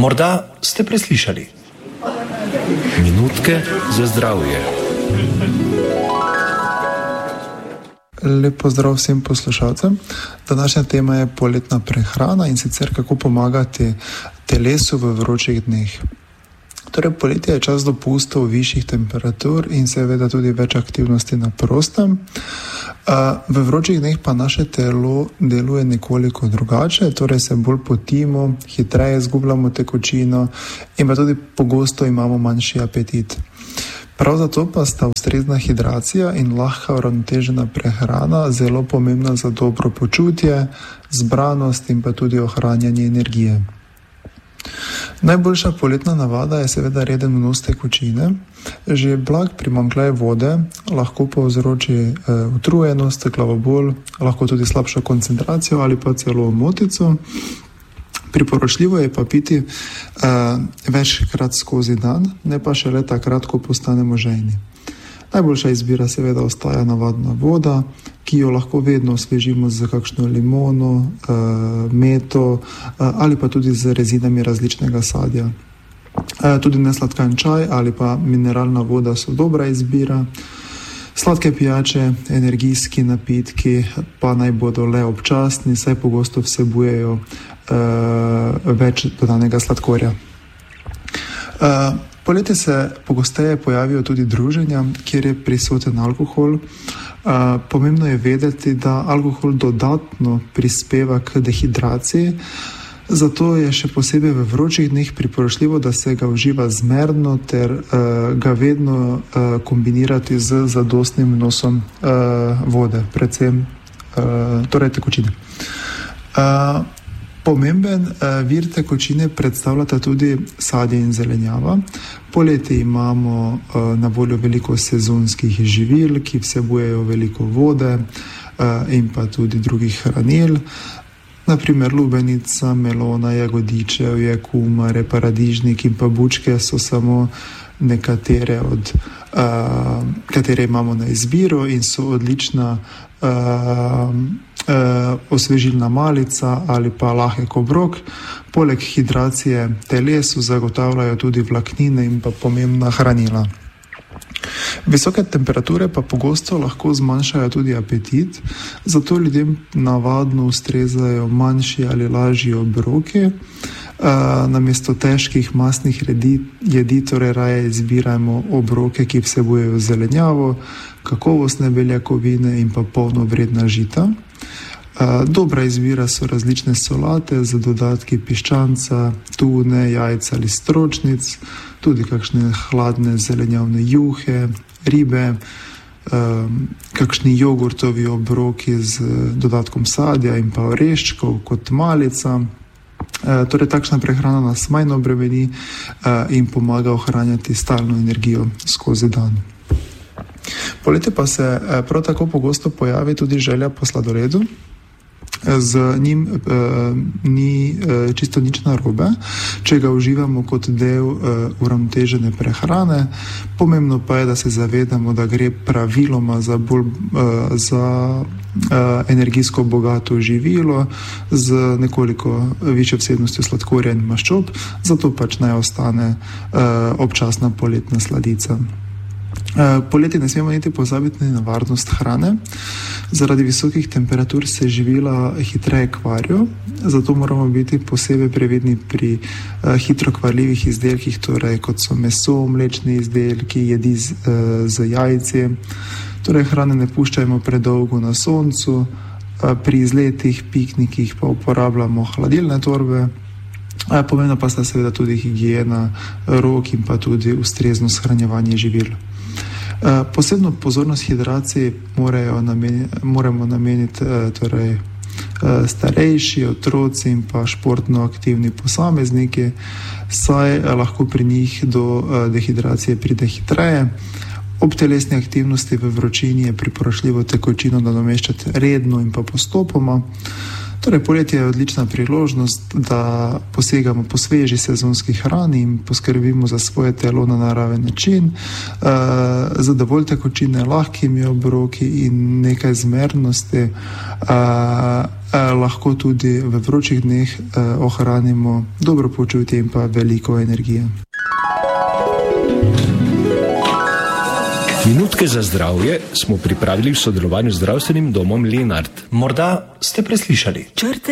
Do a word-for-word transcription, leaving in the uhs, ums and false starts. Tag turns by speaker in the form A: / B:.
A: Morda ste preslišali.
B: Minutke za zdravje.
C: Lep pozdrav vsem poslušalcem. Današnja tema je poletna prehrana in sicer kako pomagati telesu v vročih dneh. Torej, poletje je čas dopustov višjih temperatur in seveda tudi več aktivnosti na prostem. V vročih dneh pa naše telo deluje nekoliko drugače, torej se bolj potimo, hitreje izgubljamo tekočino in pa tudi pogosto imamo manjši apetit. Prav zato pa sta ustrezna hidracija in lahka uravnotežena prehrana zelo pomembna za dobro počutje, zbranost in pa tudi ohranjanje energije. Najboljša poletna navada je seveda reden vnos tekočine. Že blag primanjkljaj vode lahko povzroči e, utrujenost, glavobol, lahko tudi slabšo koncentracijo ali pa celo omotico. Priporočljivo je pa piti e, večkrat skozi dan, ne pa šele takrat, ko postanemo žejni. Najboljša izbira seveda ostaja navadna voda, ki jo lahko vedno osvežimo z kakšno limono, e, meto e, ali pa tudi z rezinami različnega sadja. E, tudi nesladkan čaj ali pa mineralna voda so dobra izbira. Sladke pijače, energijski napitki pa naj bodo le občasni, saj pogosto vsebujejo e, več dodanega sladkorja. E, poletje se pogosteje pojavijo tudi druženja, kjer je prisoten alkohol. E, pomembno je vedeti, da alkohol dodatno prispeva k dehidraciji, zato je še posebej v vročih dneh priporočljivo, da se ga uživa zmerno ter uh, ga vedno uh, kombinirati z zadostnim vnosom uh, vode, predvsem uh, torej tekočine. Uh, pomemben uh, vir tekočine predstavljata tudi sadje in zelenjava. Poleti imamo uh, na voljo veliko sezonskih živil, ki vsebujejo veliko vode uh, in pa tudi drugih hranil. Naprimer lubenica, melona, jagodičevje, kumare, paradižnik in pa bučke so samo nekatere od uh, katere imamo na izbiro in so odlična uh, uh, osvežilna malica ali pa lahek obrok. Poleg hidracije telesu zagotavljajo tudi vlaknine in pa pomembna hranila. Visoke temperature pa pogosto lahko zmanjšajo tudi apetit, zato ljudem navadno ustrezajo manjši ali lažji obroki. Namesto težkih masnih jedi, jedi torej raje izbirajmo obroke, ki vsebujejo zelenjavo, kakovostne beljakovine in pa polnovredna žita. Dobra izbira so različne solate z dodatki piščanca, tune, jajca ali stročnic, tudi kakšne hladne zelenjavne juhe, ribe, kakšni jogurtovi obroki z dodatkom sadja in pa oreščkov kot malica. Torej, takšna prehrana nas manj obremeni in pomaga ohranjati stalno energijo skozi dan. Poleti pa se prav tako pogosto pojavi tudi želja po sladoledu. Z njim e, ni e, čisto nič narobe, če ga uživamo kot del e, uravnotežene prehrane. Pomembno pa je, da se zavedamo, da gre praviloma za bolj e, za e, energijsko bogato živilo z nekoliko višjo vsebnostjo sladkorja in maščob, zato pač naj ostane e, občasna poletna sladica. Poleti ne smemo niti pozabiti na varnost hrane. Zaradi visokih temperatur se živila hitreje kvarijo, zato moramo biti posebej previdni pri uh, hitro kvarljivih izdelkih, torej kot so meso, mlečni izdelki, jedi z, uh, z jajci. Torej hrane ne puščajmo predolgo na soncu, uh, pri izletih, piknikih pa uporabljamo hladilne torbe. Uh, pomembna pa sta seveda tudi higiena rok in pa tudi ustrezno shranjevanje živil. Posebno pozornost hidraciji nameni, moramo nameniti torej, starejši, otroci in pa športno aktivni posamezniki, saj lahko pri njih do dehidracije pride hitreje. Ob telesni aktivnosti v vročini je priporočljivo tekočino nadomeščati redno in pa postopoma. Torej, poletje je odlična priložnost, da posegamo po sveži sezonski hrani in poskrbimo za svoje telo na naraven način, uh, za dovolj tekočine, lahkimi obroki in nekaj zmernosti. Uh, uh, lahko tudi v vročih dneh uh, ohranimo dobro počutje in pa veliko energije.
B: Minutke za zdravje smo pripravili v sodelovanju z zdravstvenim domom Lenart.
A: Morda ste preslišali.
D: Črte